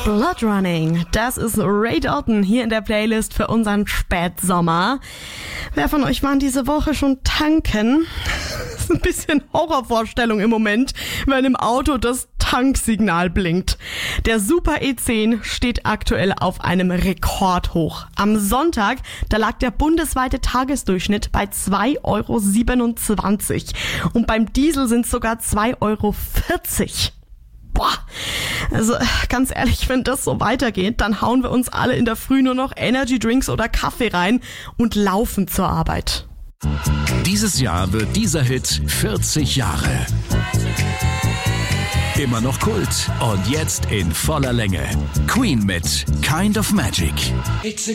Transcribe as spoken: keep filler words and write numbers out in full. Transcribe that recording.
Blood Running, das ist Ray Dalton hier in der Playlist für unseren Spätsommer. Wer von euch war diese Woche schon tanken? Das ist ein bisschen Horrorvorstellung im Moment, wenn im Auto das Tanksignal blinkt. Der Super E zehn steht aktuell auf einem Rekordhoch. Am Sonntag, da lag der bundesweite Tagesdurchschnitt bei zwei Euro siebenundzwanzig und beim Diesel sind es sogar zwei Euro vierzig. Boah, also ganz ehrlich, wenn das so weitergeht, dann hauen wir uns alle in der Früh nur noch Energy Drinks oder Kaffee rein und laufen zur Arbeit. Dieses Jahr wird dieser Hit vierzig Jahre. Immer noch Kult und jetzt in voller Länge. Queen mit Kind of Magic.